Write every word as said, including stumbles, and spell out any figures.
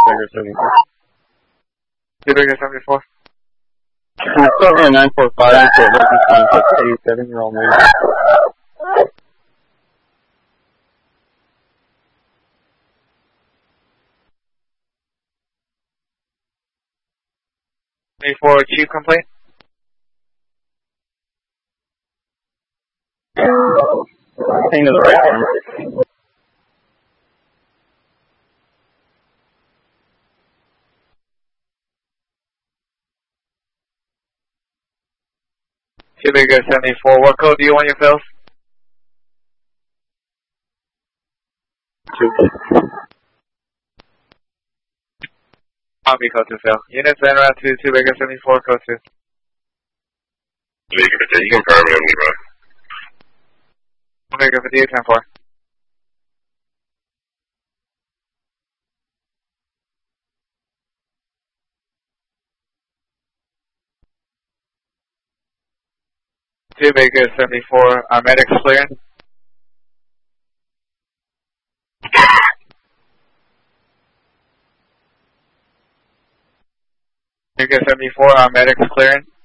Vegas seventy-four. two Vegas seventy-four. Uh, Silver nine four five, so Lucas contact eighty-seven, you're all moving. seventy-four, chief complaint. Hang to the right arm. two Vegas seventy-four, what code do you want your fills? Two. Copy, code two fill. Units en route to two Vegas seventy-four, code two. Vega fifty-eight, you can confirm me on me, bro. Omega fifty-eight, ten four. two Vegas seventy-four, our medics clearing. Vegas seventy-four, our medics clearing.